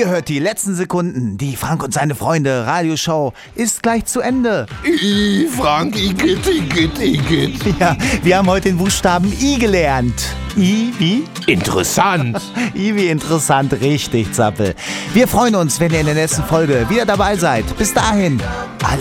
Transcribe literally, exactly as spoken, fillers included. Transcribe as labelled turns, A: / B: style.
A: Ihr hört die letzten Sekunden. Die Frank und seine Freunde Radioshow ist gleich zu Ende.
B: I, Frank, Igitt, Igitt, Igitt.
A: Ja, wir haben heute den Buchstaben I gelernt. I wie?
B: Interessant.
A: I wie interessant, richtig, Zappel. Wir freuen uns, wenn ihr in der nächsten Folge wieder dabei seid. Bis dahin.